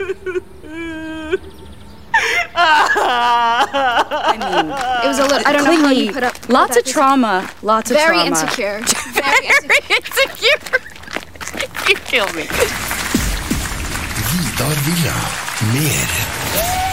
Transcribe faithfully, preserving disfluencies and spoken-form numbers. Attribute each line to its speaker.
Speaker 1: I mean,
Speaker 2: It was a little. I don't know how you put up. with
Speaker 1: Lots
Speaker 2: that.
Speaker 1: of trauma. Lots of
Speaker 2: Very
Speaker 1: trauma.
Speaker 2: insecure. Very insecure.
Speaker 1: insecure. You kill me.
Speaker 3: Vidar Villa. Mer.